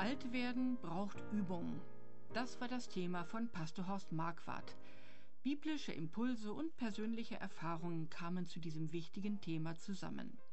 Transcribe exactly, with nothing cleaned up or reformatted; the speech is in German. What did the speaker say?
Alt werden braucht Übung. Das war das Thema von Pastor Horst Marquardt. Biblische Impulse und persönliche Erfahrungen kamen zu diesem wichtigen Thema zusammen.